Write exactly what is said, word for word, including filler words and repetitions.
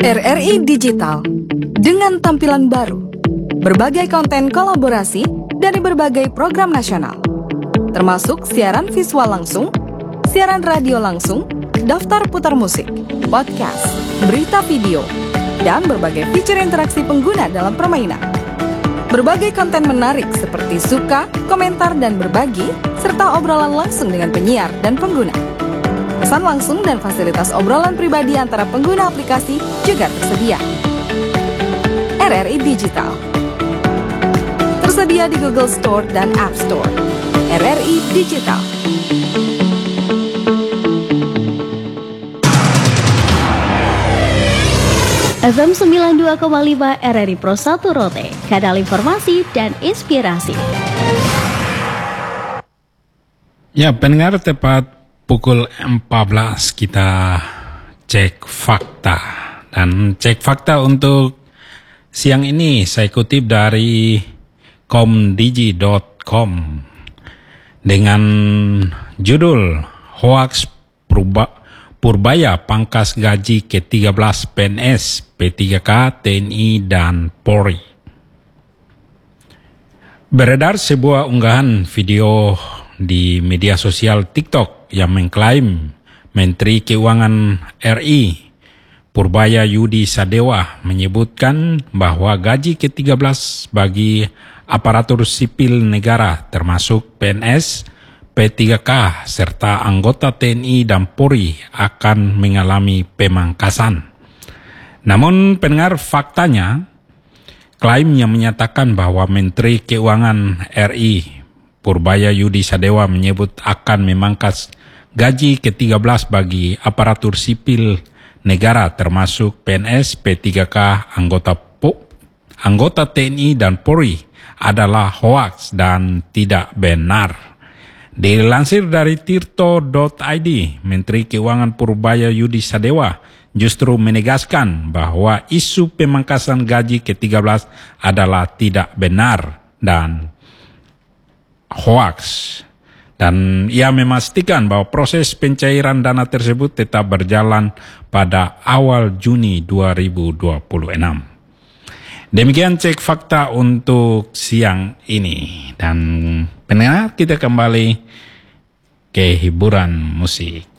R R I Digital dengan tampilan baru, berbagai konten kolaborasi dari berbagai program nasional, termasuk siaran visual langsung, siaran radio langsung, daftar putar musik, podcast, berita video, dan berbagai fitur interaksi pengguna dalam permainan. Berbagai konten menarik seperti suka, komentar, dan berbagi, serta obrolan langsung dengan penyiar dan pengguna. Pesan langsung dan fasilitas obrolan pribadi antara pengguna aplikasi juga tersedia. R R I Digital tersedia di Google Store dan App Store. R R I Digital. F M sembilan puluh dua koma lima R R I Pro satu Rote, kanal informasi dan inspirasi. Ya, pendengar, tepat pukul empat belas kita cek fakta. Dan cek fakta untuk siang ini saya kutip dari komdigi dot com dengan judul Hoaks Purba Purbaya pangkas gaji ke tiga belas P N S, P tiga K, T N I, dan Polri. Beredar sebuah unggahan video di media sosial TikTok yang mengklaim Menteri Keuangan R I Purbaya Yudi Sadewa menyebutkan bahwa gaji ke tiga belas bagi aparatur sipil negara termasuk P N S, P tiga K, serta anggota T N I dan Polri akan mengalami pemangkasan. Namun pendengar, faktanya, klaim yang menyatakan bahwa Menteri Keuangan R I Purbaya Yudi Sadewa menyebut akan memangkas gaji ke tiga belas bagi aparatur sipil negara termasuk P N S, P tiga K, anggota P O, anggota T N I dan Polri adalah hoaks dan tidak benar. Dilansir dari tirto dot I D, Menteri Keuangan Purbaya Yudi Sadewa justru menegaskan bahwa isu pemangkasan gaji ke tiga belas adalah tidak benar dan hoaks. Dan ia memastikan bahwa proses pencairan dana tersebut tetap berjalan pada awal Juni dua ribu dua puluh enam. Demikian cek fakta untuk siang ini. Dan pendengar, kita kembali ke hiburan musik.